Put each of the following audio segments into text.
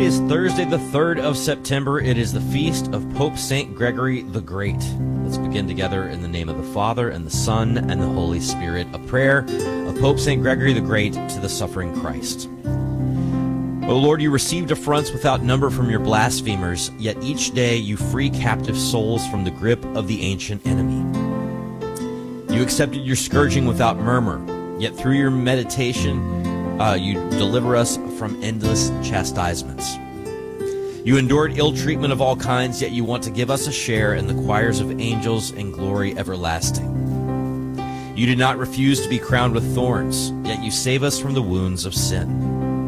is Thursday, the 3rd of September. It is the feast of Pope St. Gregory the Great. Let's begin together in the name of the Father, and the Son, and the Holy Spirit. A prayer of Pope St. Gregory the Great to the suffering Christ. O Lord, you received affronts without number from your blasphemers, yet each day you free captive souls from the grip of the ancient enemy. You accepted your scourging without murmur, yet through your meditation you deliver us from endless chastisements. You endured ill treatment of all kinds, yet you want to give us a share in the choirs of angels in glory everlasting. You did not refuse to be crowned with thorns, yet you save us from the wounds of sin.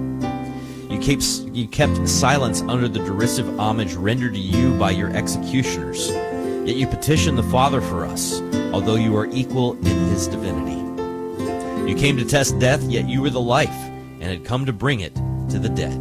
You kept silence under the derisive homage rendered to you by your executioners, yet you petitioned the Father for us, although you are equal in his divinity. You came to test death, yet you were the life, and had come to bring it to the dead.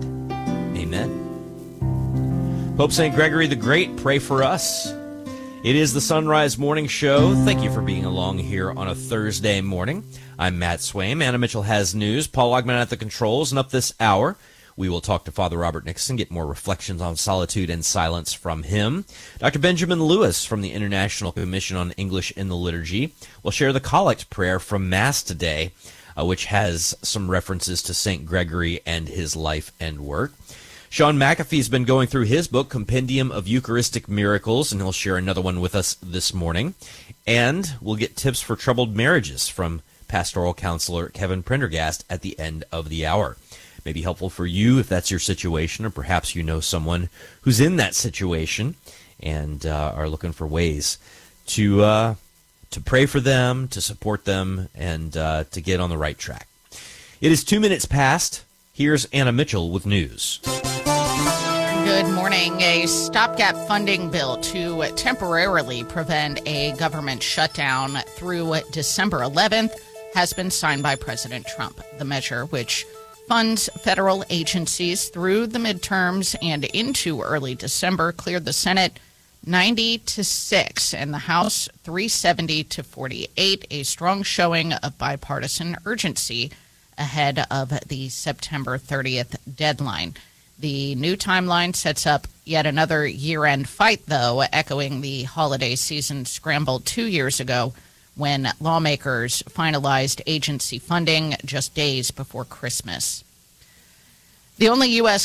Amen. Pope St. Gregory the Great, pray for us. It is the Sunrise Morning Show. Thank you for being along here on a Thursday morning. I'm Matt Swaim. Anna Mitchell has news. Paul Ogman at the controls. And up this hour, we will talk to Father Robert Nixon, get more reflections on solitude and silence from him. Dr. Benjamin Lewis from the International Commission on English in the Liturgy will share the collect prayer from Mass today, which has some references to St. Gregory and his life and work. Sean McAfee's been going through his book, Compendium of Eucharistic Miracles, and he'll share another one with us this morning. And we'll get tips for troubled marriages from pastoral counselor Kevin Prendergast at the end of the hour. May be helpful for you if that's your situation, or perhaps you know someone who's in that situation and are looking for ways to pray for them, to support them, and to get on the right track. It is 2 minutes past. Here's Anna Mitchell with news. Good morning. A stopgap funding bill to temporarily prevent a government shutdown through December 11th has been signed by President Trump. The measure, which funds federal agencies through the midterms and into early December, cleared the Senate 90-6 and the House 370-48, a strong showing of bipartisan urgency ahead of the September 30th deadline. The new timeline sets up yet another year-end fight, though, echoing the holiday season scramble 2 years ago when lawmakers finalized agency funding just days before Christmas. The only U.S.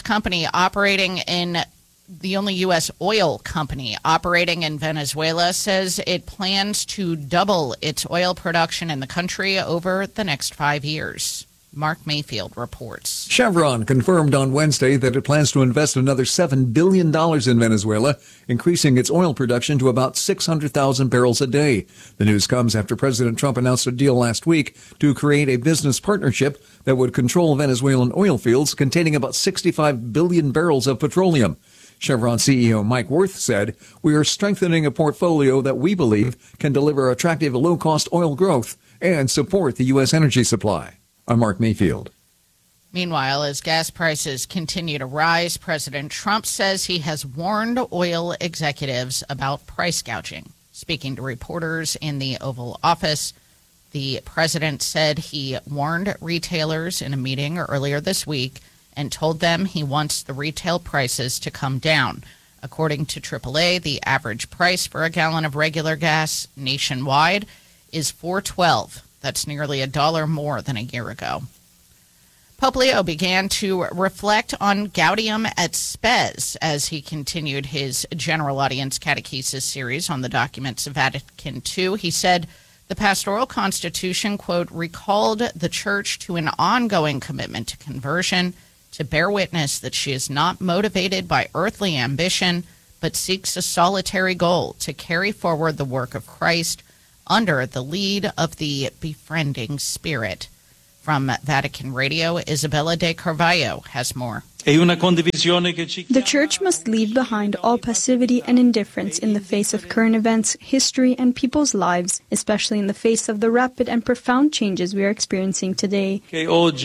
oil company operating in Venezuela says it plans to double its oil production in the country over the next 5 years. Mark Mayfield reports. Chevron confirmed on Wednesday that it plans to invest another $7 billion in Venezuela, increasing its oil production to about 600,000 barrels a day. The news comes after President Trump announced a deal last week to create a business partnership that would control Venezuelan oil fields containing about 65 billion barrels of petroleum. Chevron CEO Mike Wirth said, "We are strengthening a portfolio that we believe can deliver attractive low-cost oil growth and support the U.S. energy supply." I'm Mark Mayfield. Meanwhile, as gas prices continue to rise, President Trump says he has warned oil executives about price gouging. Speaking to reporters in the Oval Office, the president said he warned retailers in a meeting earlier this week and told them he wants the retail prices to come down. According to AAA, the average price for a gallon of regular gas nationwide is $4.12. That's nearly $1 more than a year ago. Pope Leo began to reflect on Gaudium et Spes as he continued his general audience catechesis series on the documents of Vatican II. He said the pastoral constitution, quote, recalled the church to an ongoing commitment to conversion, to bear witness that she is not motivated by earthly ambition, but seeks a solitary goal to carry forward the work of Christ under the lead of the befriending Spirit. From Vatican Radio, Isabella de Carvalho has more. The Church must leave behind all passivity and indifference in the face of current events, history, and people's lives, especially in the face of the rapid and profound changes we are experiencing today. He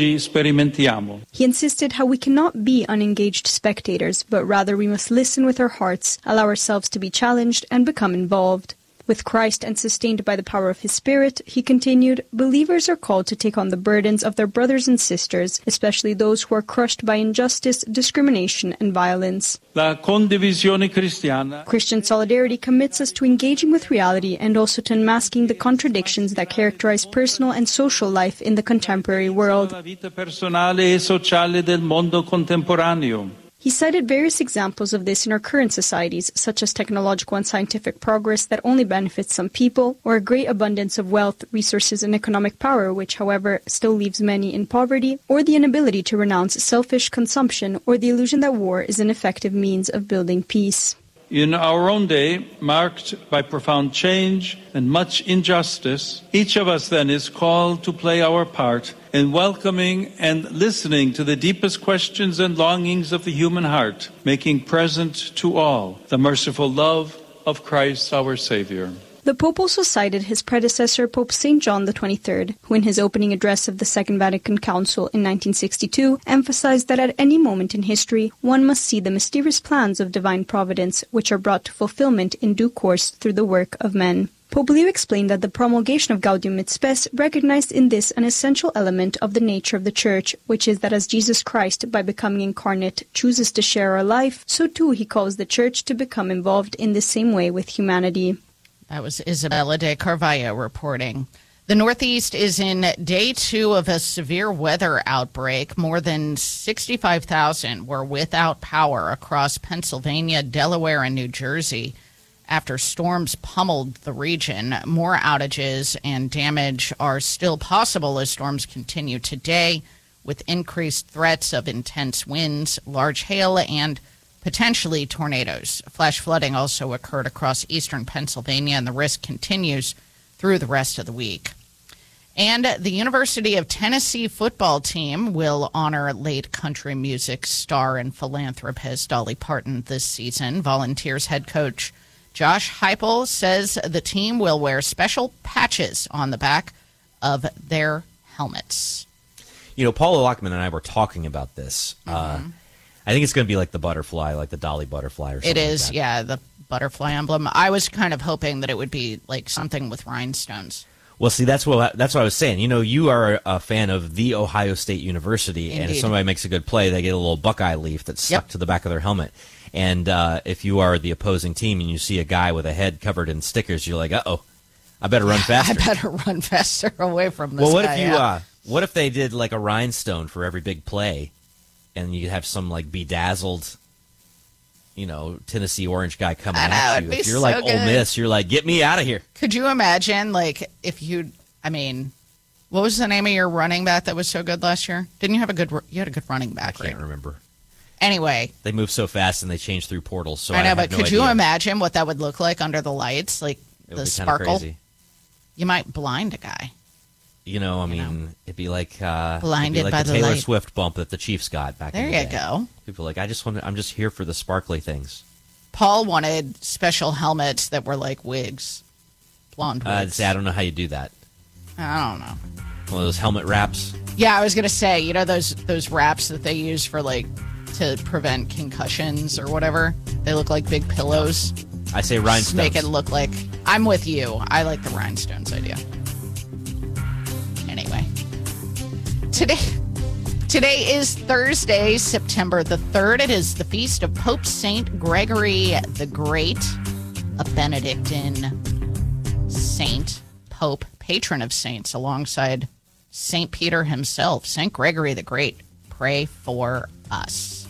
insisted how we cannot be unengaged spectators, but rather we must listen with our hearts, allow ourselves to be challenged, and become involved. With Christ and sustained by the power of His Spirit, he continued, believers are called to take on the burdens of their brothers and sisters, especially those who are crushed by injustice, discrimination, and violence. La condivisione cristiana. Christian solidarity commits us to engaging with reality and also to unmasking the contradictions that characterize personal and social life in the contemporary world. La vita personale e sociale del mondo contemporaneo. He cited various examples of this in our current societies, such as technological and scientific progress that only benefits some people, or a great abundance of wealth, resources, and economic power, which, however, still leaves many in poverty, or the inability to renounce selfish consumption, or the illusion that war is an effective means of building peace. In our own day, marked by profound change and much injustice, each of us then is called to play our part in welcoming and listening to the deepest questions and longings of the human heart, making present to all the merciful love of Christ our Savior. The Pope also cited his predecessor, Pope St. John XXIII, who in his opening address of the Second Vatican Council in 1962 emphasized that at any moment in history, one must see the mysterious plans of divine providence, which are brought to fulfillment in due course through the work of men. Pope Leo explained that the promulgation of Gaudium et Spes recognized in this an essential element of the nature of the Church, which is that as Jesus Christ, by becoming incarnate, chooses to share our life, so too he calls the Church to become involved in the same way with humanity. That was Isabella de Carvalho reporting. The Northeast is in day 2 of a severe weather outbreak. More than 65,000 were without power across Pennsylvania, Delaware, and New Jersey after storms pummeled the region. More outages and damage are still possible as storms continue today, with increased threats of intense winds, large hail, and potentially tornadoes. Flash flooding also occurred across eastern Pennsylvania, and the risk continues through the rest of the week. And the University of Tennessee football team will honor late country music star and philanthropist Dolly Parton this season. Volunteers head coach Josh Heupel says the team will wear special patches on the back of their helmets. You know, Paula Lockman and I were talking about this. I think it's going to be like the butterfly, like the Dolly butterfly or something. It is, like that. yeah, the butterfly emblem. I was kind of hoping that it would be like something with rhinestones. Well, see, that's what I was saying. You know, you are a fan of The Ohio State University, and if Indeed. somebody makes a good play, they get a little Buckeye leaf that's stuck to the back of their helmet. And if you are the opposing team and you see a guy with a head covered in stickers, you're like, uh-oh, I better run faster. I better run faster away from this Well, what guy. if what if they did like a rhinestone for every big play, and you have some like bedazzled, you know, Tennessee Orange guy coming at you? If you're like Ole Miss, you're like, get me out of here. Could you imagine, like, if what was the name of your running back that was so good last year? Didn't you have you had a good running back, I can't remember. Anyway. They move so fast and they change through portals, so I know, have but no could you idea. imagine what that would look like under the lights? Like, It would the be kinda sparkle? crazy. You might blind a guy. You know, I mean, it'd be like Blinded it'd be like by the the Taylor light. Swift bump that the Chiefs got back in the There day. you go. People are like, I'm just here for the sparkly things. Paul wanted special helmets that were like wigs. Blonde wigs. I don't know how you do that. I don't know. One of those helmet wraps. Yeah, I was going to say, you know those wraps that they use for, like, to prevent concussions or whatever? They look like big pillows. I say Just rhinestones. make it look like... I'm with you. I like the rhinestones idea. Anyway. Today is Thursday, September the 3rd. It is the feast of Pope St. Gregory the Great, a Benedictine saint, pope, patron of saints, alongside St. Peter himself. St. Gregory the Great, pray for us.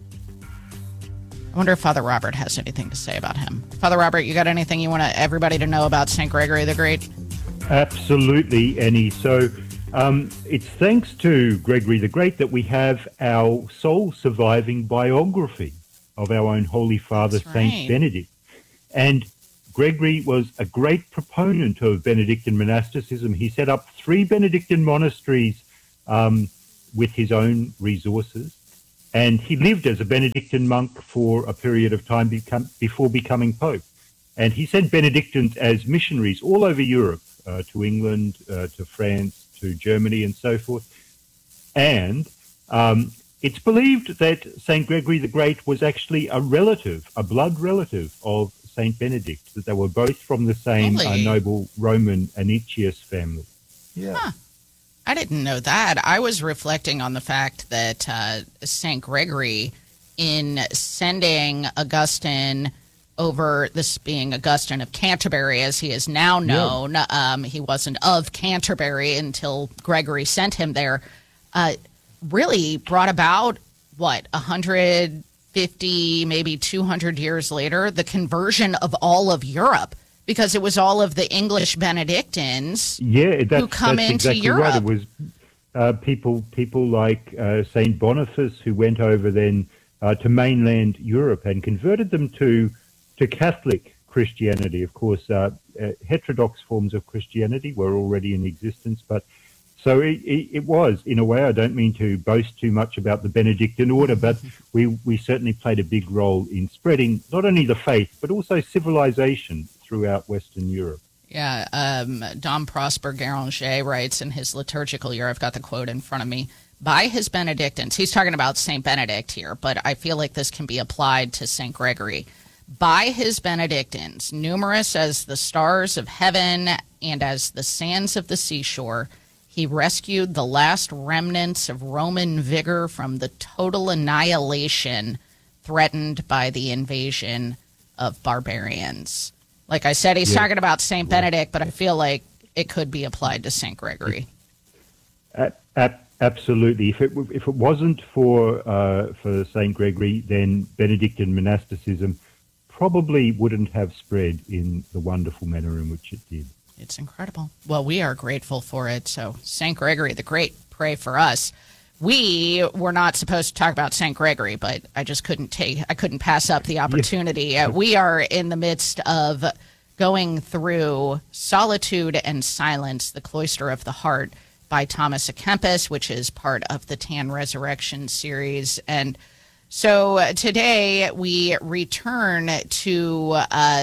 I wonder if Father Robert has anything to say about him. Father Robert, you got anything you want everybody to know about St. Gregory the Great? Absolutely, Annie. So it's thanks to Gregory the Great that we have our sole surviving biography of our own Holy Father, That's Saint right. Benedict. And Gregory was a great proponent of Benedictine monasticism. He set up 3 Benedictine monasteries with his own resources. And he lived as a Benedictine monk for a period of time before becoming Pope. And he sent Benedictines as missionaries all over Europe, to England, to France, to Germany, and so forth. And it's believed that St. Gregory the Great was actually a blood relative of Saint Benedict, that they were both from the same Really? noble Roman Anicius family. Yeah. Huh. I didn't know that. I was reflecting on the fact that St. Gregory, in sending Augustine over, this being Augustine of Canterbury, as he is now known, he wasn't of Canterbury until Gregory sent him there, really brought about, 150, maybe 200 years later, the conversion of all of Europe, because it was all of the English Benedictines who come into exactly Europe. Right. It was people like Saint Boniface, who went over then to mainland Europe and converted them to Catholic Christianity. Of course, heterodox forms of Christianity were already in existence, but so it was, in a way. I don't mean to boast too much about the Benedictine order, but we certainly played a big role in spreading not only the faith, but also civilization throughout Western Europe. Yeah, Dom Prosper Garanger writes in his liturgical year, I've got the quote in front of me, by his Benedictines, he's talking about St. Benedict here, but I feel like this can be applied to St. Gregory. By his Benedictines, numerous as the stars of heaven and as the sands of the seashore, he rescued the last remnants of Roman vigor from the total annihilation threatened by the invasion of barbarians. Like I said, he's talking about St. Benedict, but I feel like it could be applied to St. Gregory. Absolutely. If it wasn't for St. Gregory, then Benedictine monasticism probably wouldn't have spread in the wonderful manner in which it did. It's incredible. Well, we are grateful for it. So, St. Gregory the Great, pray for us. We were not supposed to talk about St. Gregory, but I just couldn't pass up the opportunity. We are in the midst of going through Solitude and Silence, The Cloister of the Heart by Thomas à Kempis, which is part of the Tan Resurrection series. And so today we return to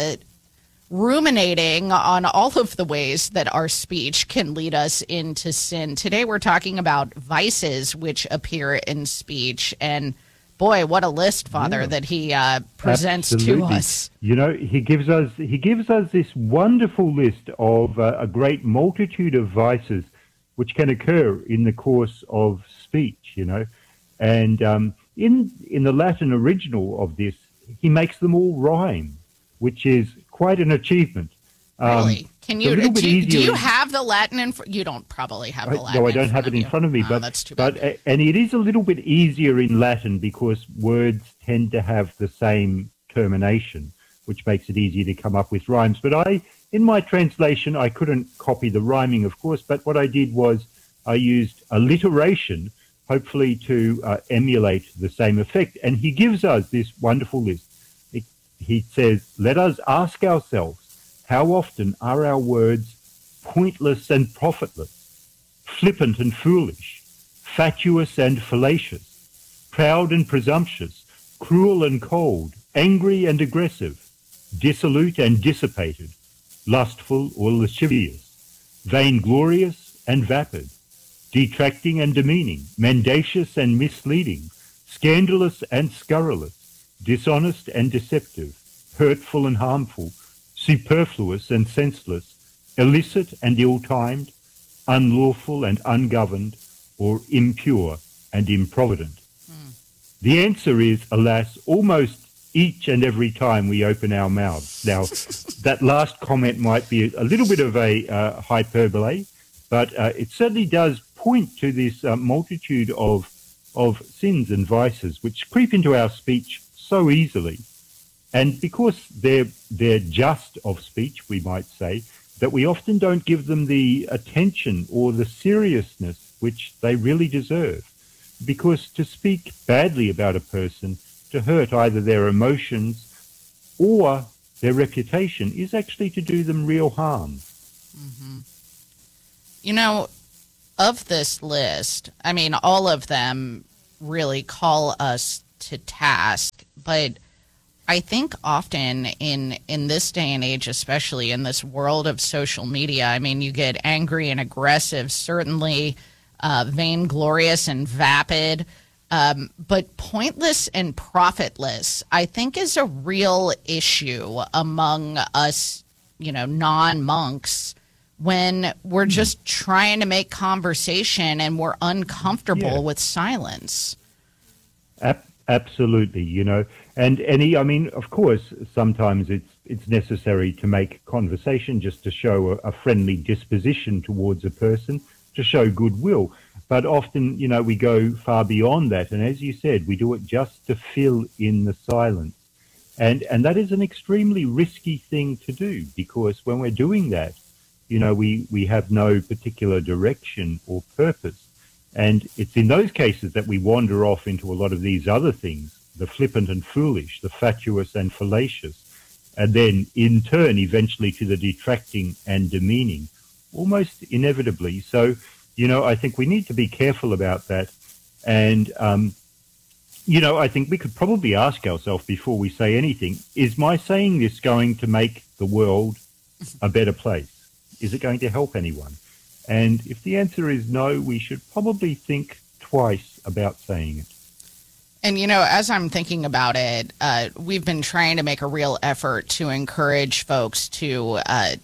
ruminating on all of the ways that our speech can lead us into sin. Today we're talking about vices which appear in speech, and boy, what a list, Father, that he presents to us. You know, he gives us this wonderful list of a great multitude of vices which can occur in the course of speech, you know. And in the Latin original of this, he makes them all rhyme, which is quite an achievement. Really? Can you do you have the Latin you don't probably have the Latin? No, I don't have it in front of me, but that's too bad. And it is a little bit easier in Latin because words tend to have the same termination, which makes it easier to come up with rhymes. But in my translation, I couldn't copy the rhyming, of course, but what I did was I used alliteration, hopefully to emulate the same effect. And he gives us this wonderful list. He says, let us ask ourselves, how often are our words pointless and profitless, flippant and foolish, fatuous and fallacious, proud and presumptuous, cruel and cold, angry and aggressive, dissolute and dissipated, lustful or lascivious, vainglorious and vapid, detracting and demeaning, mendacious and misleading, scandalous and scurrilous, dishonest and deceptive, hurtful and harmful, superfluous and senseless, illicit and ill-timed, unlawful and ungoverned, or impure and improvident. The answer is, alas, almost each and every time we open our mouths. Now, that last comment might be a little bit of a hyperbole, but it certainly does point to this multitude of sins and vices which creep into our speech so easily. And because they're just of speech, we might say, that we often don't give them the attention or the seriousness which they really deserve. Because to speak badly about a person, to hurt either their emotions or their reputation, is actually to do them real harm. Mm-hmm. You know, of this list, I mean, all of them really call us to task, but I think often in this day and age, especially in this world of social media, I mean, you get angry and aggressive, certainly vainglorious and vapid. But pointless and profitless, I think, is a real issue among us, non-monks, when we're just trying to make conversation and we're uncomfortable with silence. Absolutely, I mean, of course, sometimes it's necessary to make conversation just to show a friendly disposition towards a person, to show goodwill. But often, we go far beyond that. And as you said, we do it just to fill in the silence. And that is an extremely risky thing to do, because when we're doing that, we have no particular direction or purpose. And it's in those cases that we wander off into a lot of these other things, the flippant and foolish, the fatuous and fallacious, and then in turn, eventually to the detracting and demeaning, almost inevitably. So, I think we need to be careful about that. And, I think we could probably ask ourselves before we say anything, is my saying this going to make the world a better place? Is it going to help anyone? And if the answer is no, we should probably think twice about saying it. And, as I'm thinking about it, we've been trying to make a real effort to encourage folks to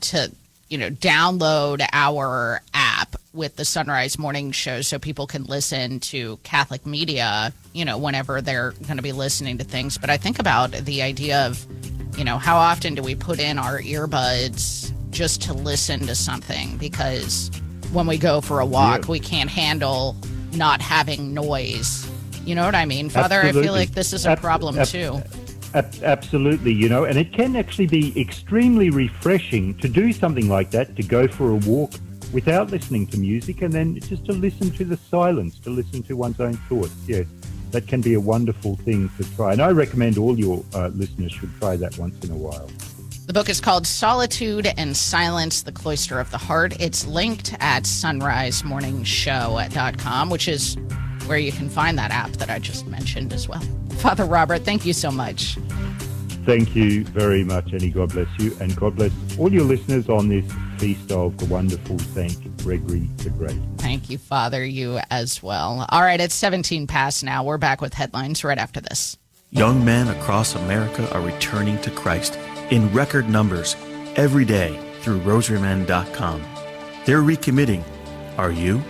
download our app with the Sunrise Morning Show so people can listen to Catholic media, whenever they're going to be listening to things. But I think about the idea of, how often do we put in our earbuds just to listen to something? Because when we go for a walk, we can't handle not having noise. You know what I mean, Father? Absolutely. I feel like this is a problem too. Absolutely, and it can actually be extremely refreshing to do something like that, to go for a walk without listening to music, and then just to listen to the silence, to listen to one's own thoughts. Yes, that can be a wonderful thing to try. And I recommend all your listeners should try that once in a while. The book is called Solitude and Silence, The Cloister of the Heart. It's linked at sunrisemorningshow.com, which is where you can find that app that I just mentioned as well. Father Robert, thank you so much. Thank you very much, Annie. God bless you. And God bless all your listeners on this feast of the wonderful Saint Gregory the Great. Thank you, Father. You as well. All right, it's 17 past now. We're back with headlines right after this. Young men across America are returning to Christ in record numbers every day through rosarymen.com. They're recommitting. Are you?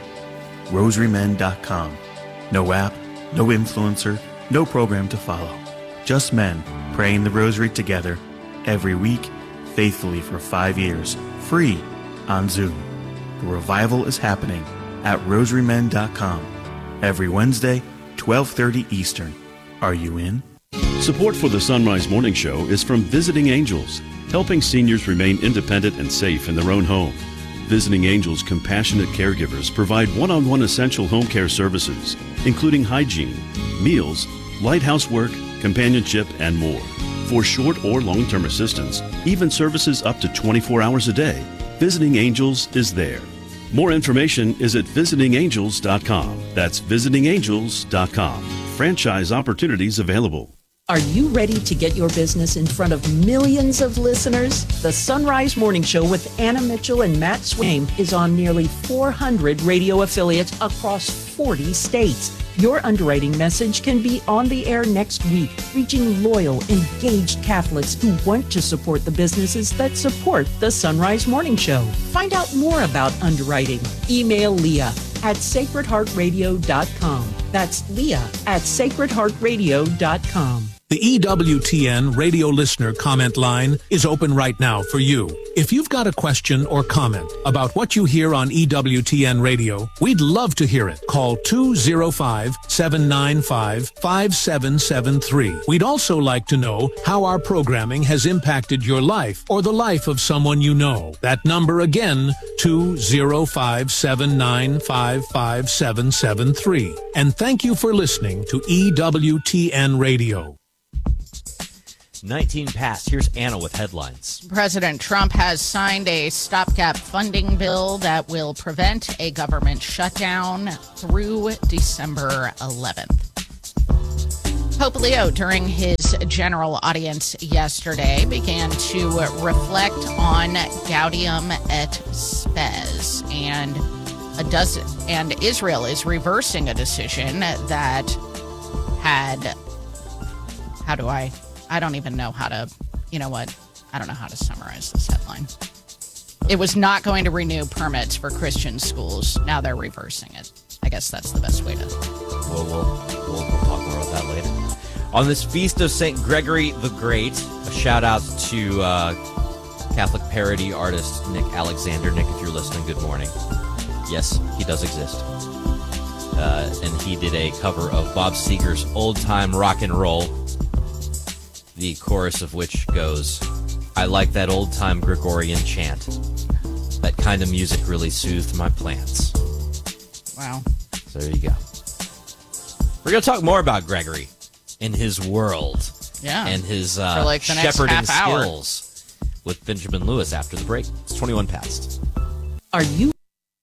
rosarymen.com. No app, no influencer, no program to follow. Just men praying the rosary together every week, faithfully for 5 years, free on Zoom. The revival is happening at rosarymen.com every Wednesday, 12:30 Eastern. Are you in? Support for the Sunrise Morning Show is from Visiting Angels, helping seniors remain independent and safe in their own home. Visiting Angels compassionate caregivers provide one-on-one essential home care services, including hygiene, meals, light housework, companionship, and more. For short or long-term assistance, even services up to 24 hours a day, Visiting Angels is there. More information is at visitingangels.com. That's visitingangels.com. Franchise opportunities available. Are you ready to get your business in front of millions of listeners? The Sunrise Morning Show with Anna Mitchell and Matt Swaim is on nearly 400 radio affiliates across 40 states. Your underwriting message can be on the air next week, reaching loyal, engaged Catholics who want to support the businesses that support the Sunrise Morning Show. Find out more about underwriting. Email Leah at sacredheartradio.com. That's Leah at sacredheartradio.com. The EWTN radio listener comment line is open right now for you. If you've got a question or comment about what you hear on EWTN radio, we'd love to hear it. Call 205-795-5773. We'd also like to know how our programming has impacted your life or the life of someone you know. That number again, 205-795-5773. And thank you for listening to EWTN radio. 19 past. Here's Anna with headlines. President Trump has signed a stopgap funding bill that will prevent a government shutdown through December 11th. Pope Leo, during his general audience yesterday, began to reflect on Gaudium et Spes, and Israel is reversing a decision that had, I don't even know how to, you know what? I don't know how to summarize this headline. It was not going to renew permits for Christian schools. Now they're reversing it. I guess that's the best way to. We'll talk more about that later. On this feast of St. Gregory the Great, a shout out to Catholic parody artist Nick Alexander. Nick, if you're listening, good morning. Yes, he does exist. And he did a cover of Bob Seger's Old Time Rock and Roll, the chorus of which goes, "I like that old time Gregorian chant. That kind of music really soothed my plants." Wow. So there you go. We're going to talk more about Gregory in his world and his for like the next shepherding half hour. skills with Benjamin Lewis after the break. It's 21 past. Are you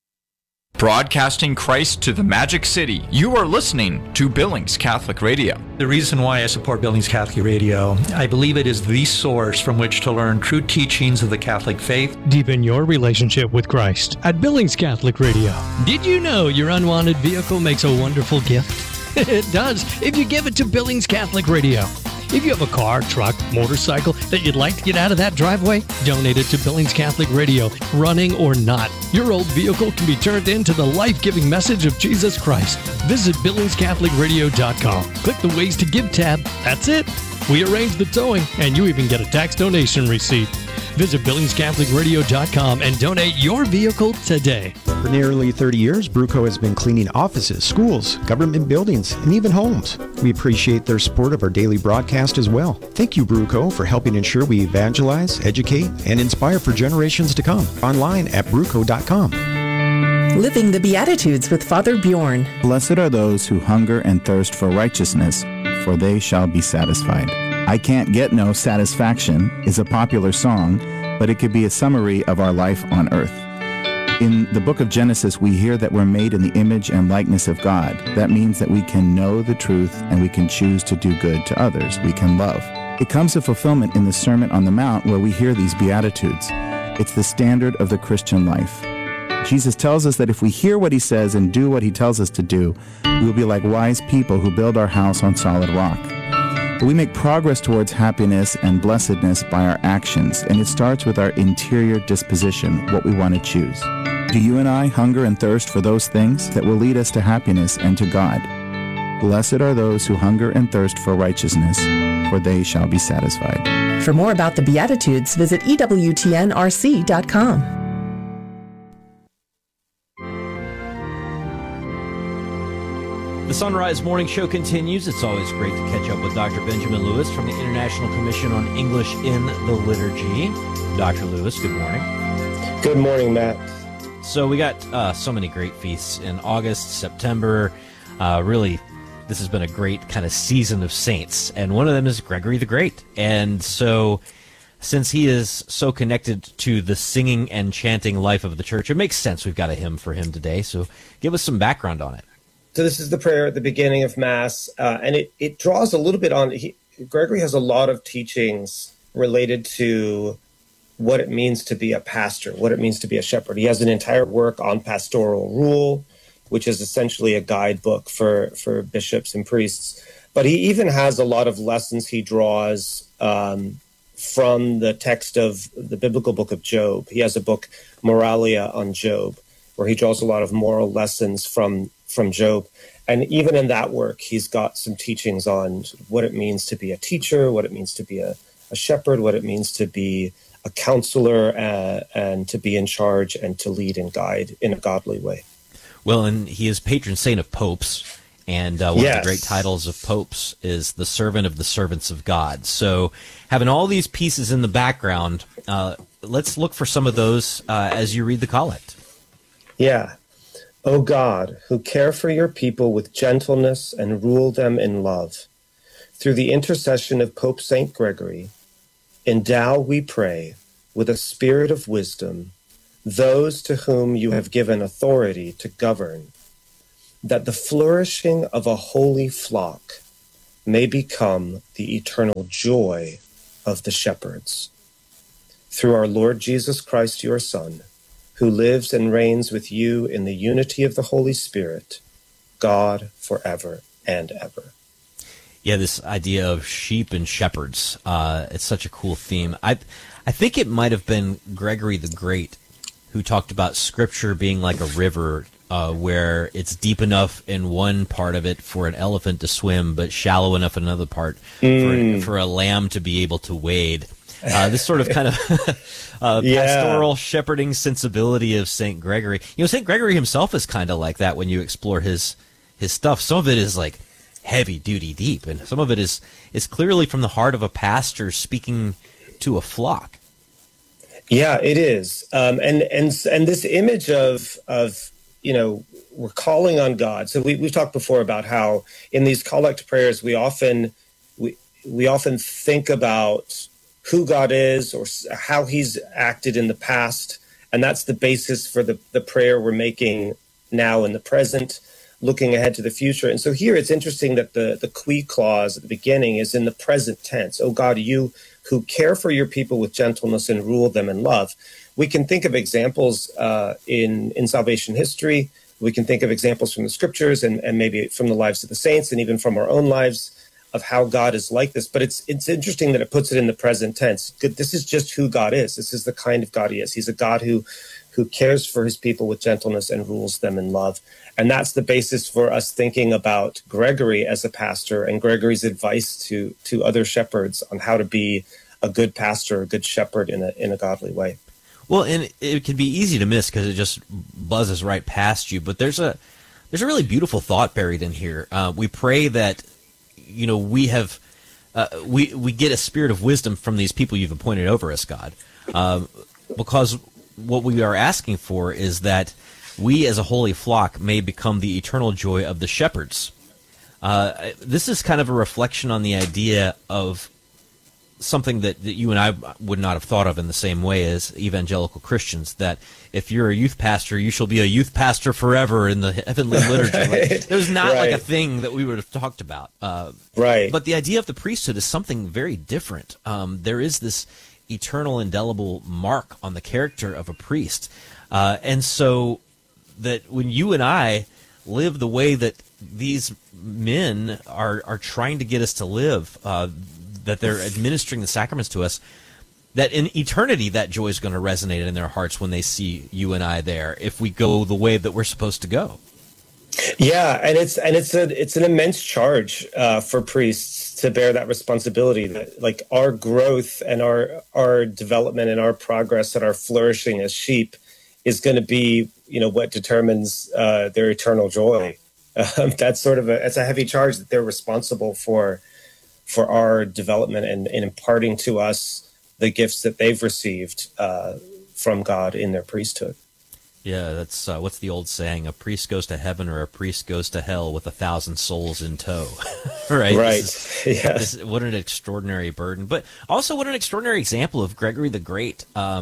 broadcasting Christ to the Magic City? You are listening to Billings Catholic Radio. The reason why I support Billings Catholic Radio, I believe it is the source from which to learn true teachings of the Catholic faith. Deepen your relationship with Christ at Billings Catholic Radio. Did you know your unwanted vehicle makes a wonderful gift? It does, if you give it to Billings Catholic Radio. If you have a car, truck, motorcycle that you'd like to get out of that driveway, donate it to Billings Catholic Radio, running or not. Your old vehicle can be turned into the life-giving message of Jesus Christ. Visit BillingsCatholicRadio.com. Click the Ways to Give tab. That's it. We arrange the towing, and you even get a tax donation receipt. Visit BillingsCatholicRadio.com and donate your vehicle today. For nearly 30 years, Bruco has been cleaning offices, schools, government buildings, and even homes. We appreciate their support of our daily broadcast as well. Thank you, Bruco, for helping ensure we evangelize, educate, and inspire for generations to come. Online at Bruco.com. Living the Beatitudes with Father Bjorn. Blessed are those who hunger and thirst for righteousness, for they shall be satisfied. I Can't Get No Satisfaction is a popular song, but it could be a summary of our life on earth. In the book of Genesis, we hear that we're made in the image and likeness of God. That means that we can know the truth and we can choose to do good to others. We can love. It comes to fulfillment in the Sermon on the Mount where we hear these Beatitudes. It's the standard of the Christian life. Jesus tells us that if we hear what he says and do what he tells us to do, we'll be like wise people who build our house on solid rock. But we make progress towards happiness and blessedness by our actions, and it starts with our interior disposition, what we want to choose. Do you and I hunger and thirst for those things that will lead us to happiness and to God? Blessed are those who hunger and thirst for righteousness, for they shall be satisfied. For more about the Beatitudes, visit EWTNRC.com. The Sunrise Morning Show continues. It's always great to catch up with Dr. Benjamin Lewis from the International Commission on English in the Liturgy. Dr. Lewis, good morning. Good morning, Matt. So we got so many great feasts in August, September. Really, this has been a great kind of season of saints, and one of them is Gregory the Great. And so since he is so connected to the singing and chanting life of the church, it makes sense we've got a hymn for him today. So give us some background on it. So this is the prayer at the beginning of Mass, and it draws a little bit on, Gregory has a lot of teachings related to what it means to be a pastor, what it means to be a shepherd. He has an entire work on pastoral rule, which is essentially a guidebook for bishops and priests. But he even has a lot of lessons he draws from the text of the biblical book of Job. He has a book, Moralia, on Job, where he draws a lot of moral lessons from Job. And even in that work, he's got some teachings on what it means to be a teacher, what it means to be a shepherd, what it means to be a counselor, and to be in charge and to lead and guide in a godly way. Well, and he is patron saint of popes, and one of the great titles of popes is the servant of the servants of God. So having all these pieces in the background, let's look for some of those as you read the collect. Yeah. O God, who care for your people with gentleness and rule them in love, through the intercession of Pope St. Gregory, endow, we pray, with a spirit of wisdom those to whom you have given authority to govern, that the flourishing of a holy flock may become the eternal joy of the shepherds. Through our Lord Jesus Christ, your Son, who lives and reigns with you in the unity of the Holy Spirit, God forever and ever. Yeah, this idea of sheep and shepherds. It's such a cool theme. I think it might have been Gregory the Great who talked about Scripture being like a river where it's deep enough in one part of it for an elephant to swim, but shallow enough in another part for a lamb to be able to wade. This sort of kind of pastoral shepherding sensibility of St. Gregory. St. Gregory himself is kind of like that when you explore his stuff. Some of it is like heavy duty deep, and some of it is clearly from the heart of a pastor speaking to a flock. Yeah, it is. And this image of we're calling on God. So we've talked before about how in these collect prayers we often think about who God is or how he's acted in the past, and that's the basis for the prayer we're making now in the present, looking ahead to the future. And so here it's interesting that the qui clause at the beginning is in the present tense. Oh God, you who care for your people with gentleness and rule them in love. We can think of examples in salvation history. We can think of examples from the scriptures and maybe from the lives of the saints and even from our own lives of how God is like this. But it's interesting that it puts it in the present tense. This is just who God is. This is the kind of God he is. He's a God who cares for his people with gentleness and rules them in love. And that's the basis for us thinking about Gregory as a pastor and Gregory's advice to other shepherds on how to be a good pastor, a good shepherd in a godly way. Well, and it can be easy to miss because it just buzzes right past you. But there's a really beautiful thought buried in here. We pray that we have we get a spirit of wisdom from these people you've appointed over us, God, because what we are asking for is that we as a holy flock may become the eternal joy of the shepherds. This is kind of a reflection on the idea of something that you and I would not have thought of in the same way as evangelical Christians, that if you're a youth pastor, you shall be a youth pastor forever in the heavenly liturgy. Like, there's not like a thing that we would have talked about. But the idea of the priesthood is something very different. There is this eternal indelible mark on the character of a priest. And so that when you and I live the way that these men are trying to get us to live, that they're administering the sacraments to us, that in eternity that joy is going to resonate in their hearts when they see you and I there, if we go the way that we're supposed to go. Yeah, and it's an immense charge for priests to bear that responsibility, that like our growth and our development and our progress and our flourishing as sheep is going to be what determines their eternal joy. That's it's a heavy charge that they're responsible for our development and imparting to us the gifts that they've received from God in their priesthood. Yeah, that's what's the old saying? A priest goes to heaven or a priest goes to hell with 1,000 souls in tow. Right. What an extraordinary burden, but also what an extraordinary example of Gregory the Great.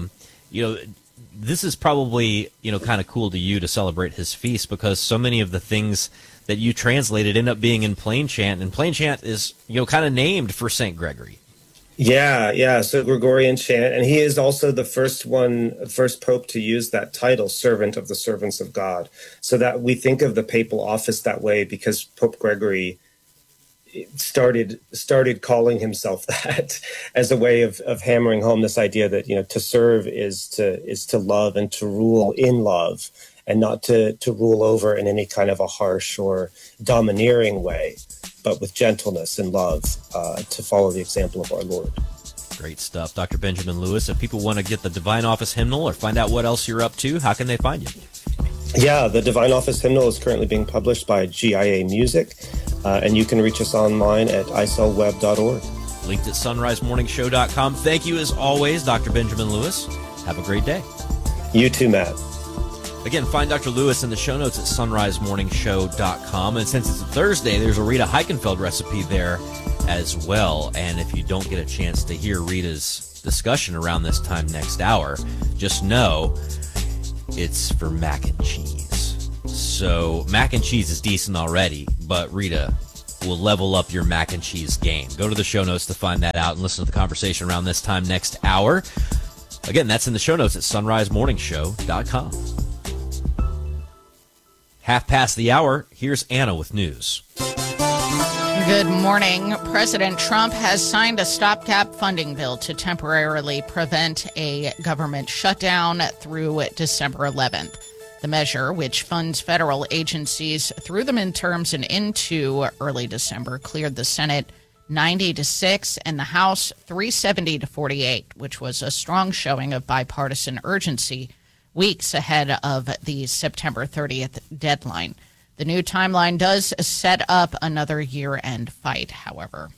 This is probably kind of cool to you to celebrate his feast, because so many of the things that you translated end up being in plain chant, and plain chant is kind of named for St. Gregory. Yeah. So Gregorian chant, and he is also the first pope to use that title, servant of the servants of God. So that we think of the papal office that way because Pope Gregory started calling himself that as a way of hammering home this idea that to serve is to love and to rule in love, and not to rule over in any kind of a harsh or domineering way, but with gentleness and love, to follow the example of our Lord. Great stuff. Dr. Benjamin Lewis, if people want to get the Divine Office Hymnal or find out what else you're up to, how can they find you? Yeah, the Divine Office Hymnal is currently being published by GIA Music, and you can reach us online at icelweb.org. Linked at sunrisemorningshow.com. Thank you as always, Dr. Benjamin Lewis. Have a great day. You too, Matt. Again, find Dr. Lewis in the show notes at sunrisemorningshow.com. And since it's a Thursday, there's a Rita Heichenfeld recipe there as well. And if you don't get a chance to hear Rita's discussion around this time next hour, just know it's for mac and cheese. So mac and cheese is decent already, but Rita will level up your mac and cheese game. Go to the show notes to find that out and listen to the conversation around this time next hour. Again, that's in the show notes at sunrisemorningshow.com. 1:30 the hour, here's Anna with news. Good morning. President Trump has signed a stopgap funding bill to temporarily prevent a government shutdown through December 11th. The measure, which funds federal agencies through the midterms and into early December, cleared the Senate 90-6 and the House 370-48, which was a strong showing of bipartisan urgency weeks ahead of the September 30th deadline. The new timeline does set up another year-end fight, however.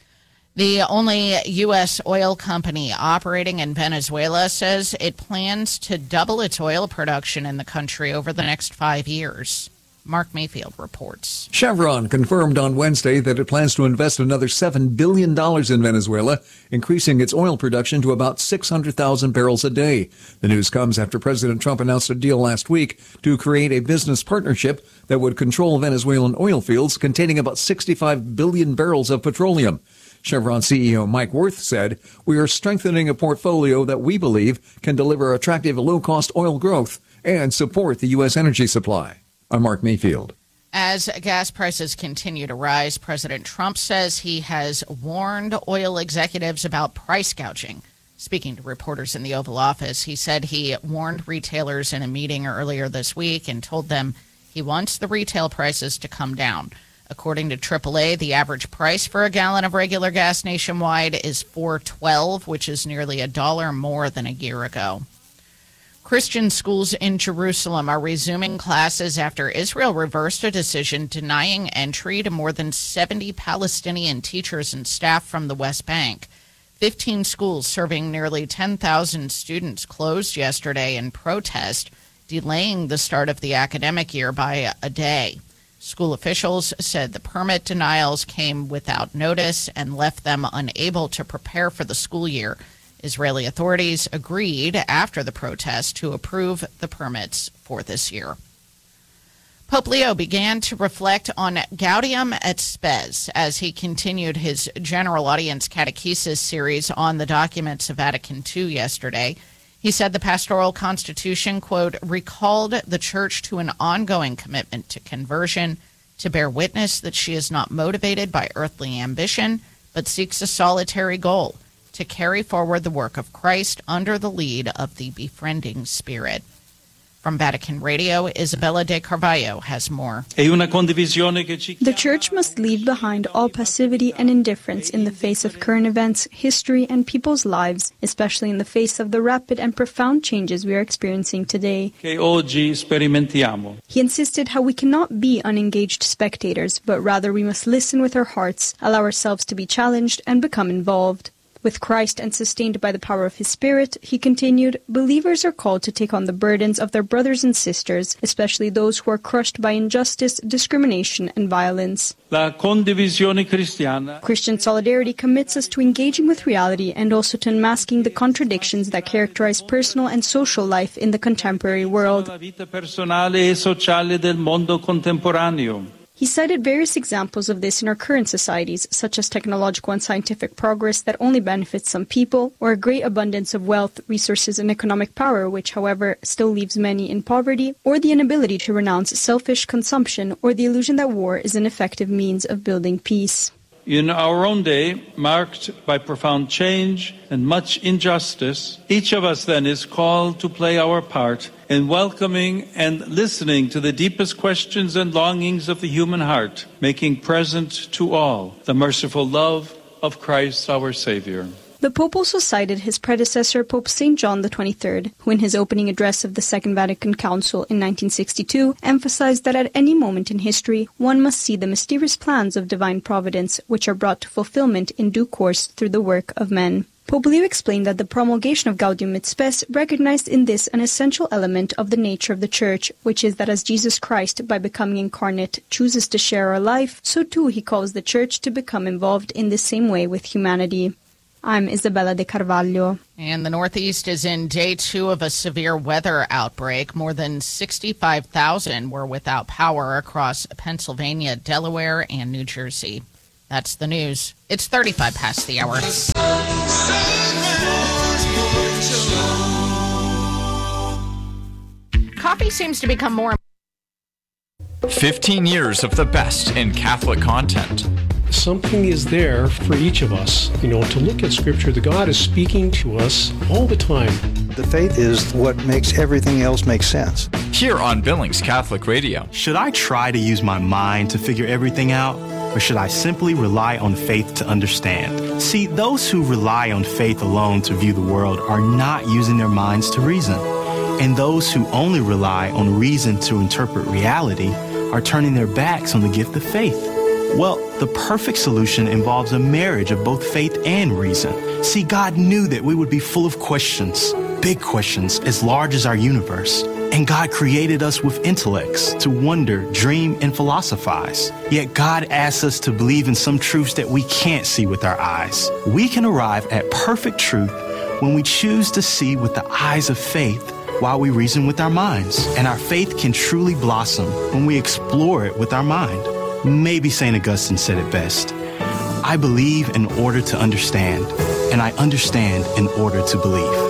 The only U.S. oil company operating in Venezuela says it plans to double its oil production in the country over the next 5 years. Mark Mayfield reports. Chevron confirmed on Wednesday that it plans to invest another $7 billion in Venezuela, increasing its oil production to about 600,000 barrels a day. The news comes after President Trump announced a deal last week to create a business partnership that would control Venezuelan oil fields containing about 65 billion barrels of petroleum. Chevron CEO Mike Wirth said, "We are strengthening a portfolio that we believe can deliver attractive low-cost oil growth and support the U.S. energy supply." I'm Mark Mayfield. As gas prices continue to rise, President Trump says he has warned oil executives about price gouging. Speaking to reporters in the Oval Office, he said he warned retailers in a meeting earlier this week and told them he wants the retail prices to come down. According to AAA, the average price for a gallon of regular gas nationwide is $4.12, which is nearly $1 more than a year ago. Christian schools in Jerusalem are resuming classes after Israel reversed a decision denying entry to more than 70 Palestinian teachers and staff from the West Bank. 15 schools serving nearly 10,000 students closed yesterday in protest, delaying the start of the academic year by a day. School officials said the permit denials came without notice and left them unable to prepare for the school year. Israeli authorities agreed after the protest to approve the permits for this year. Pope Leo began to reflect on Gaudium et Spes as he continued his general audience catechesis series on the documents of Vatican II yesterday. He said the pastoral constitution, quote, recalled the church to an ongoing commitment to conversion, to bear witness that she is not motivated by earthly ambition, but seeks a solitary goal, to carry forward the work of Christ under the lead of the befriending Spirit. From Vatican Radio, Isabella de Carvalho has more. The Church must leave behind all passivity and indifference in the face of current events, history, and people's lives, especially in the face of the rapid and profound changes we are experiencing today. He insisted how we cannot be unengaged spectators, but rather we must listen with our hearts, allow ourselves to be challenged, and become involved. With Christ and sustained by the power of His Spirit, he continued, believers are called to take on the burdens of their brothers and sisters, especially those who are crushed by injustice, discrimination, and violence. Christian solidarity commits us to engaging with reality and also to unmasking the contradictions that characterize personal and social life in the contemporary world. He cited various examples of this in our current societies, such as technological and scientific progress that only benefits some people, or a great abundance of wealth, resources, and economic power, which, however, still leaves many in poverty, or the inability to renounce selfish consumption, or the illusion that war is an effective means of building peace. In our own day, marked by profound change and much injustice, each of us then is called to play our part in welcoming and listening to the deepest questions and longings of the human heart, making present to all the merciful love of Christ our Savior. The Pope also cited his predecessor, Pope St. John XXIII, who in his opening address of the Second Vatican Council in 1962 emphasized that at any moment in history, one must see the mysterious plans of divine providence, which are brought to fulfillment in due course through the work of men. Pope Leo explained that the promulgation of Gaudium et Spes recognized in this an essential element of the nature of the Church, which is that as Jesus Christ, by becoming incarnate, chooses to share our life, so too he calls the Church to become involved in the same way with humanity. I'm Isabella de Carvalho. And the Northeast is in day 2 of a severe weather outbreak. More than 65,000 were without power across Pennsylvania, Delaware, and New Jersey. That's the news. It's 35 past the hour. Coffee seems to become more 15 years of the best in Catholic content. something is there for each of us, to look at Scripture. The God is speaking to us all the time. The faith is what makes everything else make sense. Here on Billings Catholic Radio. Should I try to use my mind to figure everything out? Or should I simply rely on faith to understand? See, those who rely on faith alone to view the world are not using their minds to reason. And those who only rely on reason to interpret reality are turning their backs on the gift of faith. Well, the perfect solution involves a marriage of both faith and reason. See, God knew that we would be full of questions, big questions as large as our universe. And God created us with intellects to wonder, dream, and philosophize. Yet God asks us to believe in some truths that we can't see with our eyes. We can arrive at perfect truth when we choose to see with the eyes of faith while we reason with our minds. And our faith can truly blossom when we explore it with our mind. Maybe St. Augustine said it best. I believe in order to understand, and I understand in order to believe.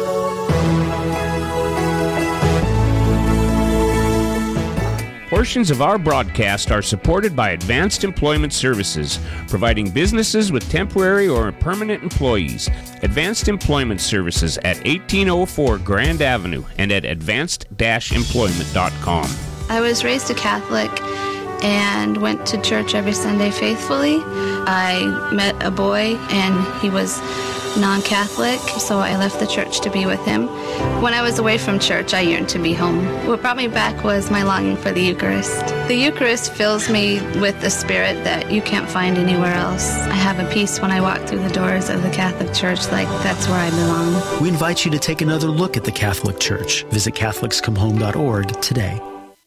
Portions of our broadcast are supported by Advanced Employment Services, providing businesses with temporary or permanent employees. Advanced Employment Services at 1804 Grand Avenue and at advanced-employment.com. I was raised a Catholic and went to church every Sunday faithfully. I met a boy and he was non-Catholic, so I left the church to be with him. When I was away from church, I yearned to be home. What brought me back was my longing for the Eucharist. The Eucharist fills me with the spirit that you can't find anywhere else. I have a peace when I walk through the doors of the Catholic Church, like that's where I belong. We invite you to take another look at the Catholic Church. Visit CatholicsComeHome.org today.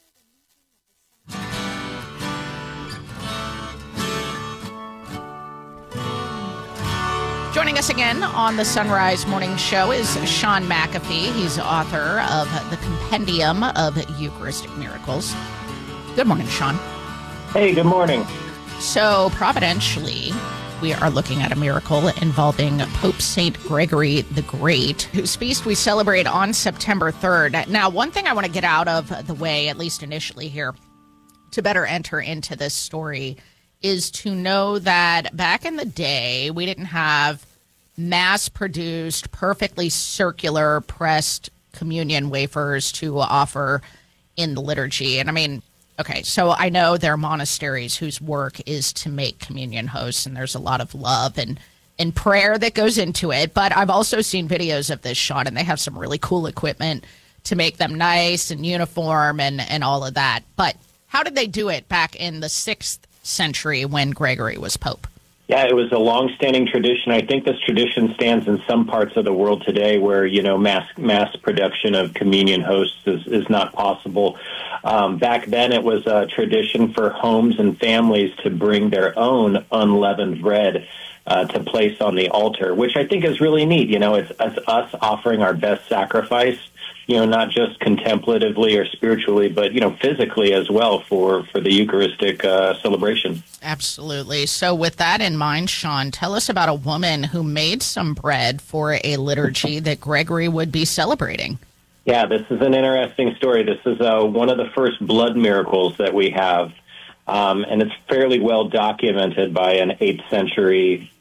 Joining us again on the Sunrise Morning Show is Sean McAfee. He's author of The Compendium of Eucharistic Miracles. Good morning, Sean. Hey, good morning. So, providentially, we are looking at a miracle involving Pope St. Gregory the Great, whose feast we celebrate on September 3rd. Now, one thing I want to get out of the way, at least initially here, to better enter into this story is to know that back in the day, we didn't have mass-produced, perfectly circular pressed communion wafers to offer in the liturgy. And I mean, okay, so I know there are monasteries whose work is to make communion hosts, and there's a lot of love and prayer that goes into it. But I've also seen videos of this, Sean, and they have some really cool equipment to make them nice and uniform and all of that. But how did they do it back in the 6th century when Gregory was Pope? Yeah, it was a long-standing tradition. I think this tradition stands in some parts of the world today where, mass production of communion hosts is not possible. Back then, it was a tradition for homes and families to bring their own unleavened bread to place on the altar, which I think is really neat. It's us offering our best sacrifice, not just contemplatively or spiritually, but, physically as well for the Eucharistic celebration. Absolutely. So with that in mind, Sean, tell us about a woman who made some bread for a liturgy that Gregory would be celebrating. Yeah, this is an interesting story. This is one of the first blood miracles that we have. And it's fairly well documented by an 8th century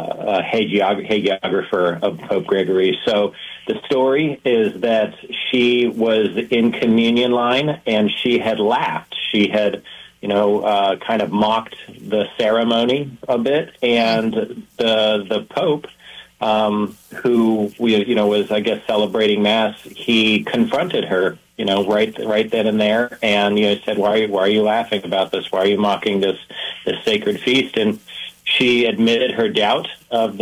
hagiographer of Pope Gregory. So the story is that she was in communion line and she had laughed. She had, kind of mocked the ceremony a bit. And the Pope, who was, I guess, celebrating Mass, he confronted her, right then and there, and said, "Why are you laughing about this? Why are you mocking this sacred feast?" And she admitted her doubt that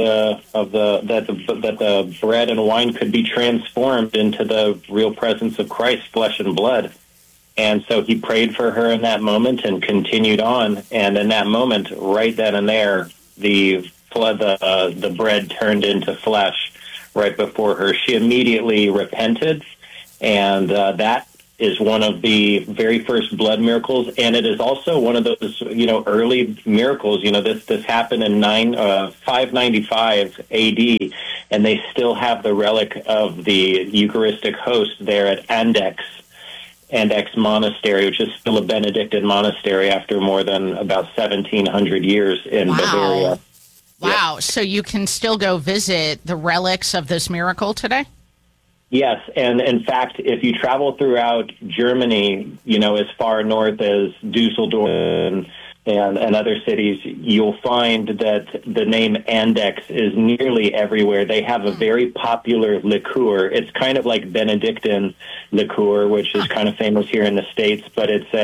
the bread and wine could be transformed into the real presence of Christ, flesh and blood. And so he prayed for her in that moment and continued on. And in that moment, right then and there, the bread turned into flesh right before her. She immediately repented. And that is one of the very first blood miracles, and it is also one of those, early miracles. This happened in 595 A.D., and they still have the relic of the Eucharistic host there at Andex. Andex Monastery, which is still a Benedictine monastery after more than about 1,700 years in Bavaria. Wow. So you can still go visit the relics of this miracle today? Yes, and in fact, if you travel throughout Germany, as far north as Dusseldorf and other cities, you'll find that the name Andex is nearly everywhere. They have a very popular liqueur. It's kind of like Benedictine liqueur, which is kind of famous here in the States, but it's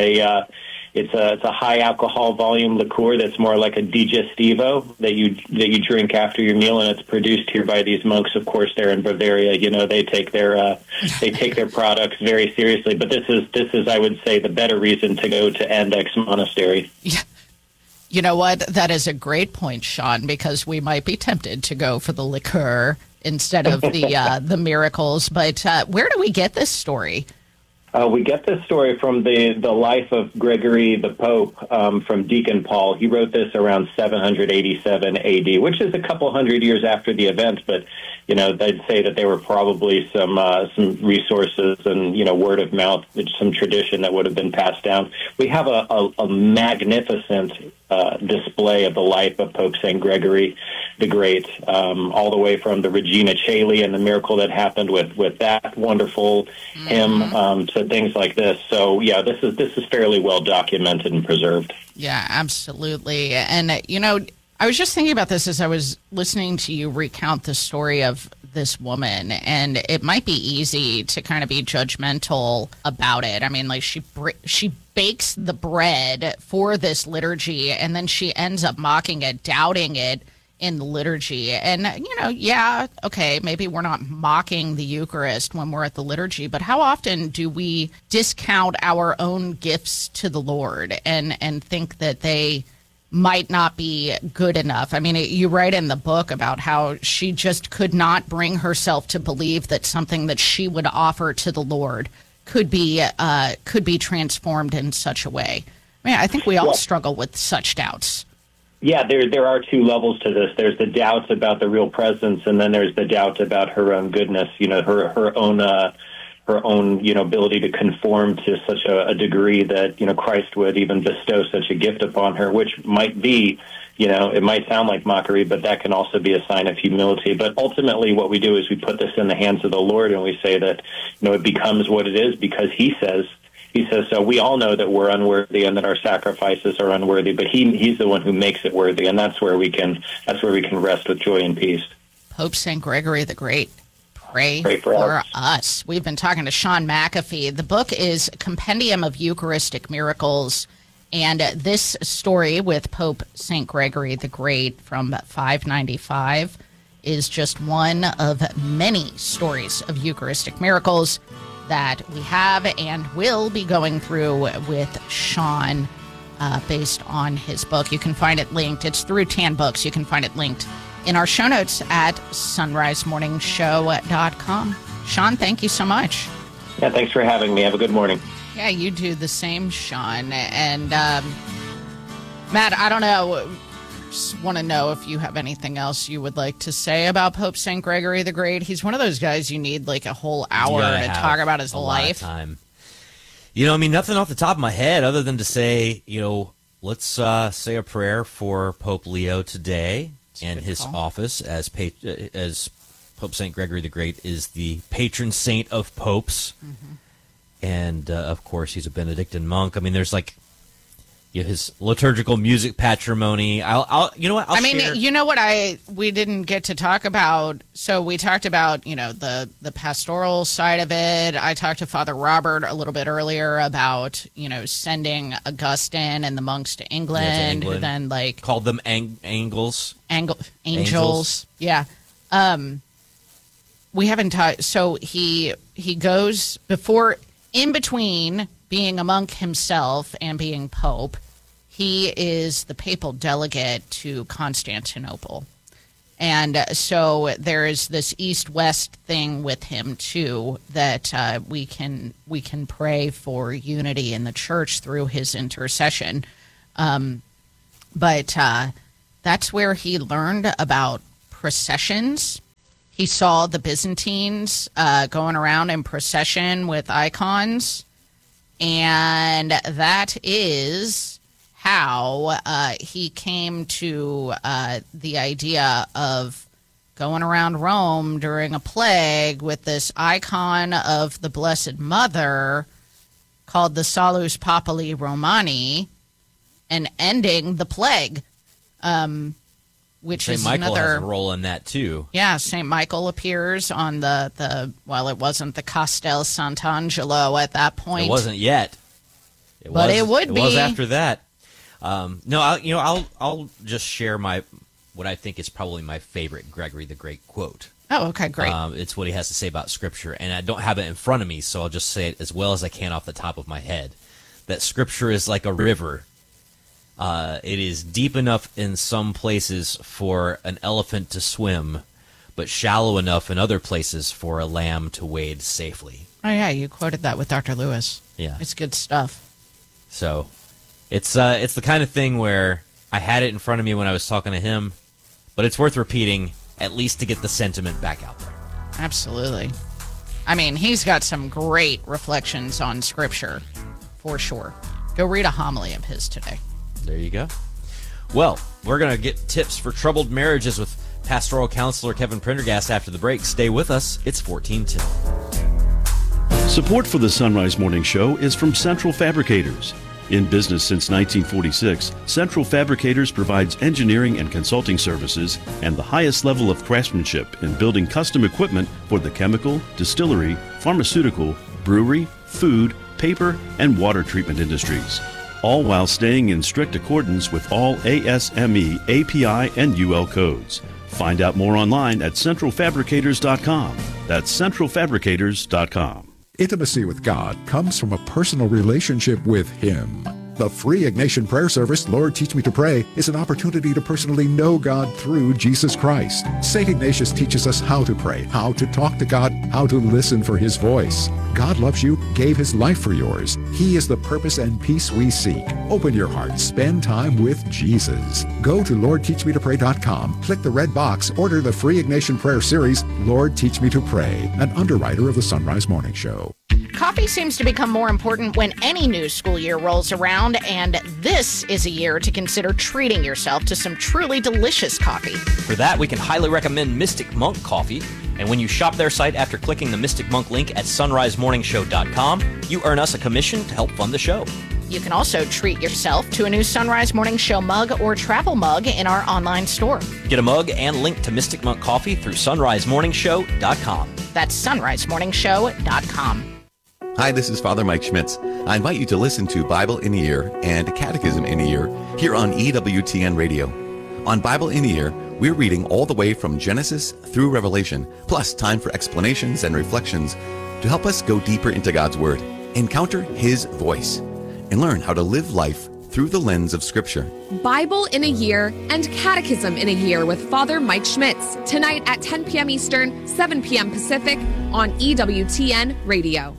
a high alcohol volume liqueur that's more like a digestivo that you drink after your meal, and it's produced here by these monks. Of course, they're in Bavaria. They take their products very seriously. But this is I would say the better reason to go to Andex Monastery. Yeah. You know what? That is a great point, Sean, because we might be tempted to go for the liqueur instead of the miracles. But where do we get this story? We get this story from the life of Gregory the Pope from Deacon Paul. He wrote this around 787 A.D., which is a couple hundred years after the event, but they'd say that there were probably some resources and word of mouth, some tradition that would have been passed down. We have a magnificent display of the life of Pope St. Gregory the Great, all the way from the Regina Caeli and the miracle that happened with that wonderful hymn to things like this. So yeah, this is fairly well documented and preserved. Yeah, absolutely. And I was just thinking about this as I was listening to you recount the story of this woman, and it might be easy to kind of be judgmental about it. I mean, like she bakes the bread for this liturgy, and then she ends up mocking it, doubting it in the liturgy. And, yeah, okay, maybe we're not mocking the Eucharist when we're at the liturgy, but how often do we discount our own gifts to the Lord and think that they might not be good enough? I mean, you write in the book about how she just could not bring herself to believe that something that she would offer to the Lord could be transformed in such a way. I mean, I think we all struggle with such doubts. Yeah, there are two levels to this. There's the doubts about the real presence, and then there's the doubt about her own goodness. Her own ability to conform to such a degree that Christ would even bestow such a gift upon her, which might be, it might sound like mockery, but that can also be a sign of humility. But ultimately, what we do is we put this in the hands of the Lord, and we say that it becomes what it is because He says so. We all know that we're unworthy and that our sacrifices are unworthy, but He's the one who makes it worthy, and that's where we can rest with joy and peace. Pope St. Gregory the Great, pray for us. We've been talking to Sean McAfee. The book is Compendium of Eucharistic Miracles, and this story with Pope St. Gregory the Great from 595 is just one of many stories of Eucharistic miracles that we have and will be going through with Sean based on his book. You can find it linked. It's through Tan Books. You can find it linked in our show notes at sunrisemorningshow.com. Sean, thank you so much. Yeah, thanks for having me. Have a good morning. Yeah, you do the same, Sean. And Matt, I don't know. Just want to know if you have anything else you would like to say about Pope St. Gregory the Great. He's one of those guys you need like a whole hour to talk about his life. Time. Nothing off the top of my head other than to say, let's say a prayer for Pope Leo today and his office as Pope St. Gregory the Great is the patron saint of popes. Mm-hmm. And, of course, he's a Benedictine monk. I mean, there's his liturgical music patrimony. We didn't get to talk about. So we talked about, the pastoral side of it. I talked to Father Robert a little bit earlier about, sending Augustine and the monks to England. Who then called them angels. Yeah. We haven't talked. So he goes in between being a monk himself and being pope, he is the papal delegate to Constantinople. And so there is this east-west thing with him, too, that we can pray for unity in the church through his intercession. But that's where he learned about processions. He saw the Byzantines going around in procession with icons. And that is how he came to the idea of going around Rome during a plague with this icon of the Blessed Mother called the Salus Populi Romani and ending the plague, which St. is Michael another... has a role in that, too. Yeah, St. Michael appears on the well, it wasn't the Castel Sant'Angelo at that point. It wasn't yet. It would be. It was after that. I'll just share what I think is probably my favorite Gregory the Great quote. Oh, okay, great. It's what he has to say about Scripture, and I don't have it in front of me, so I'll just say it as well as I can off the top of my head. That Scripture is like a river. It is deep enough in some places for an elephant to swim, but shallow enough in other places for a lamb to wade safely. Oh, yeah, you quoted that with Dr. Lewis. Yeah. It's good stuff. So it's the kind of thing where I had it in front of me when I was talking to him, but it's worth repeating at least to get the sentiment back out there. Absolutely. I mean, he's got some great reflections on Scripture, for sure. Go read a homily of his today. There you go. Well, we're going to get tips for troubled marriages with pastoral counselor Kevin Prendergast after the break. Stay with us. It's 14 till. Support for the Sunrise Morning Show is from Central Fabricators. In business since 1946, Central Fabricators provides engineering and consulting services and the highest level of craftsmanship in building custom equipment for the chemical, distillery, pharmaceutical, brewery, food, paper, and water treatment industries, all while staying in strict accordance with all ASME, API, and UL codes. Find out more online at centralfabricators.com. That's centralfabricators.com. Intimacy with God comes from a personal relationship with Him. The free Ignatian prayer service, Lord Teach Me to Pray, is an opportunity to personally know God through Jesus Christ. St. Ignatius teaches us how to pray, how to talk to God, how to listen for His voice. God loves you, gave His life for yours. He is the purpose and peace we seek. Open your heart, spend time with Jesus. Go to LordTeachMeToPray.com, click the red box, order the free Ignatian prayer series, Lord Teach Me to Pray, an underwriter of the Sunrise Morning Show. Coffee seems to become more important when any new school year rolls around, and this is a year to consider treating yourself to some truly delicious coffee. For that, we can highly recommend Mystic Monk Coffee. And when you shop their site after clicking the Mystic Monk link at sunrisemorningshow.com, you earn us a commission to help fund the show. You can also treat yourself to a new Sunrise Morning Show mug or travel mug in our online store. Get a mug and link to Mystic Monk Coffee through sunrisemorningshow.com. That's sunrisemorningshow.com. Hi, this is Father Mike Schmitz. I invite you to listen to Bible in a Year and Catechism in a Year here on EWTN Radio. On Bible in a Year, we're reading all the way from Genesis through Revelation, plus time for explanations and reflections to help us go deeper into God's Word, encounter His voice, and learn how to live life through the lens of Scripture. Bible in a Year and Catechism in a Year with Father Mike Schmitz, tonight at 10 p.m. Eastern, 7 p.m. Pacific on EWTN Radio.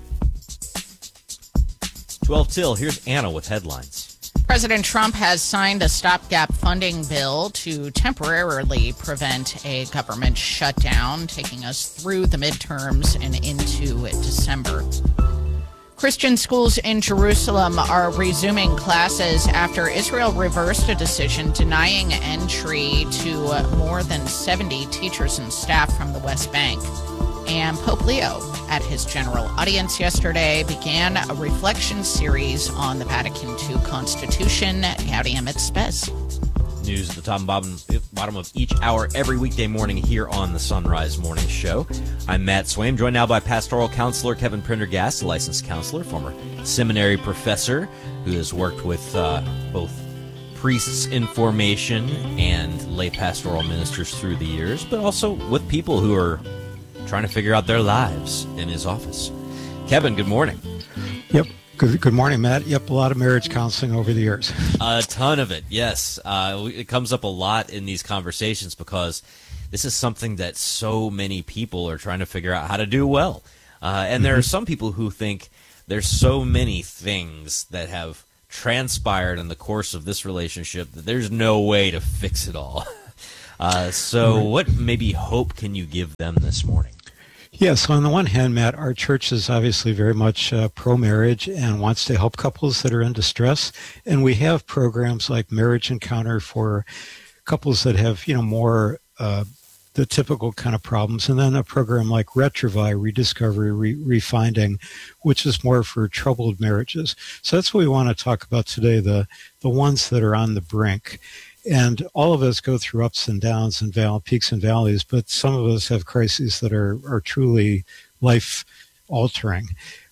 12 till, here's Anna with headlines. President Trump has signed a stopgap funding bill to temporarily prevent a government shutdown, taking us through the midterms and into December. Christian schools in Jerusalem are resuming classes after Israel reversed a decision denying entry to more than 70 teachers and staff from the West Bank. And Pope Leo, at his general audience yesterday, began a reflection series on the Vatican II Constitution. Gaudium et Spes. News at the top and bottom of each hour every weekday morning here on the Sunrise Morning Show. I'm Matt Swaim, joined now by pastoral counselor Kevin Prendergast, a licensed counselor, former seminary professor who has worked with both priests in formation and lay pastoral ministers through the years, but also with people who are trying to figure out their lives in his office. Kevin, good morning. Yep. Good morning, Matt. Yep, a lot of marriage counseling over the years. A ton of it, yes. It comes up a lot in these conversations because this is something that so many people are trying to figure out how to do well. And there are some people who think there's so many things that have transpired in the course of this relationship that there's no way to fix it all. So what maybe hope can you give them this morning? Yeah, so on the one hand, Matt, our church is obviously very much pro-marriage and wants to help couples that are in distress. And we have programs like Marriage Encounter for couples that have, more the typical kind of problems. And then a program like Retrivai, Rediscovery, Refinding, which is more for troubled marriages. So that's what we want to talk about today, the ones that are on the brink. And all of us go through ups and downs and peaks and valleys, but some of us have crises that are truly life-altering.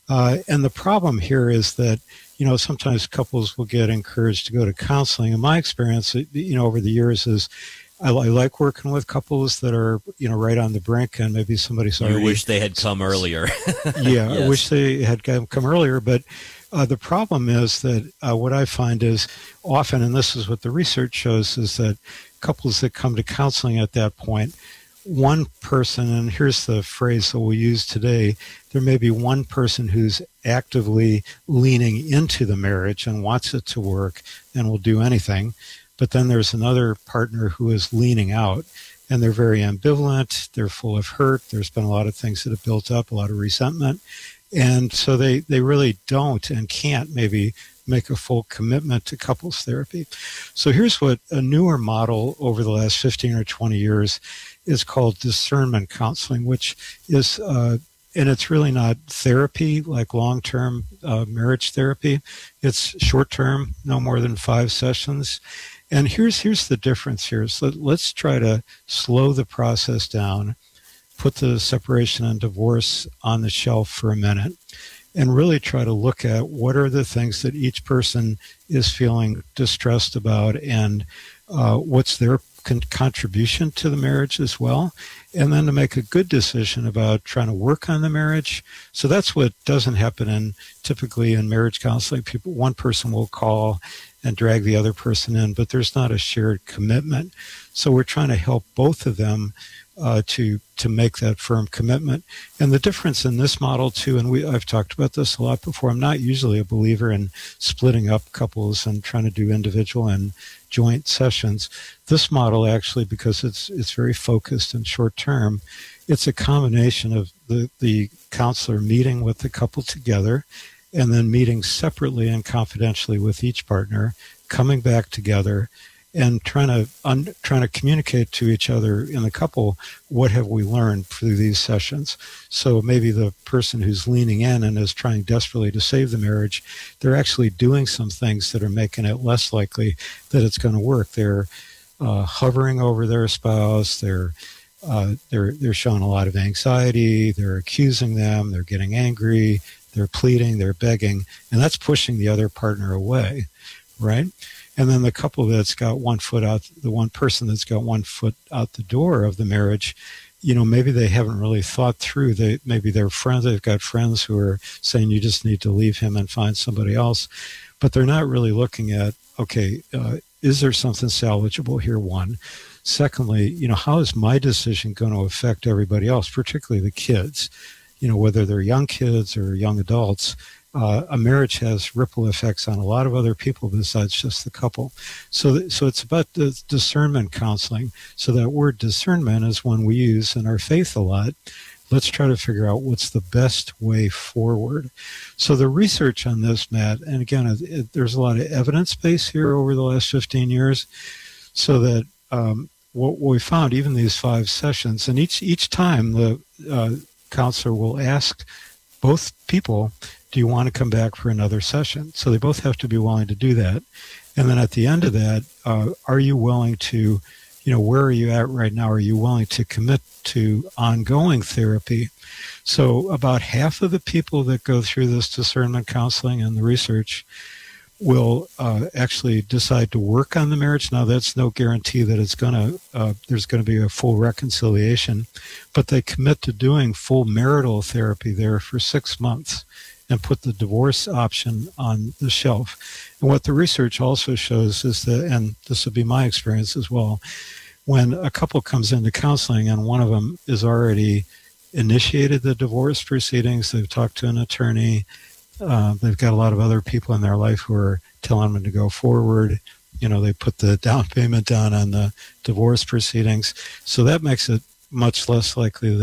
And the problem here is that, sometimes couples will get encouraged to go to counseling. And my experience, over the years is I like working with couples that are, right on the brink, and maybe somebody's already... You wish they had come earlier. Yeah, Yes. I wish they had come earlier, but the problem is that what I find is often, and this is what the research shows, is that couples that come to counseling at that point, one person, and here's the phrase that we'll use today, there may be one person who's actively leaning into the marriage and wants it to work and will do anything, but then there's another partner who is leaning out, and they're very ambivalent, they're full of hurt, there's been a lot of things that have built up, a lot of resentment, and so they really don't and can't maybe make a full commitment to couples therapy. So here's what a newer model over the last 15 or 20 years is called discernment counseling, which is, and it's really not therapy like long-term marriage therapy. It's short-term, no more than 5 sessions. And here's the difference here. So let's try to slow the process down, put the separation and divorce on the shelf for a minute, and really try to look at what are the things that each person is feeling distressed about, and what's their contribution to the marriage as well, and then to make a good decision about trying to work on the marriage. So that's what doesn't happen typically in marriage counseling. One person will call and drag the other person in, but there's not a shared commitment. So we're trying to help both of them to make that firm commitment. And the difference in this model too, and I've talked about this a lot before, I'm not usually a believer in splitting up couples and trying to do individual and joint sessions. This model actually, because it's very focused and short term, it's a combination of the counselor meeting with the couple together and then meeting separately and confidentially with each partner, coming back together and trying to communicate to each other in the couple, what have we learned through these sessions? So maybe the person who's leaning in and is trying desperately to save the marriage, they're actually doing some things that are making it less likely that it's going to work. They're hovering over their spouse. They're showing a lot of anxiety. They're accusing them. They're getting angry. They're pleading. They're begging, and that's pushing the other partner away, right? And then the couple that's got one foot out, the one person that's got one foot out the door of the marriage, maybe they haven't really thought through. Maybe they're friends. They've got friends who are saying you just need to leave him and find somebody else, but they're not really looking at, okay, is there something salvageable here? One. Secondly, how is my decision going to affect everybody else, particularly the kids? Whether they're young kids or young adults. A marriage has ripple effects on a lot of other people besides just the couple. So it's about the discernment counseling. So that word discernment is one we use in our faith a lot. Let's try to figure out what's the best way forward. So the research on this, Matt, and again, there's a lot of evidence base here over the last 15 years, so that what we found, even these 5 sessions, and each time the counselor will ask both people, do you want to come back for another session? So they both have to be willing to do that. And then at the end of that, are you willing to, where are you at right now? Are you willing to commit to ongoing therapy? So about half of the people that go through this discernment counseling and the research will actually decide to work on the marriage. Now, that's no guarantee that it's there's going to be a full reconciliation, but they commit to doing full marital therapy there for 6 months and put the divorce option on the shelf. And what the research also shows is that, and this will be my experience as well, when a couple comes into counseling and one of them is already initiated the divorce proceedings, they've talked to an attorney, they've got a lot of other people in their life who are telling them to go forward. They put the down payment down on the divorce proceedings. So that makes it much less likely that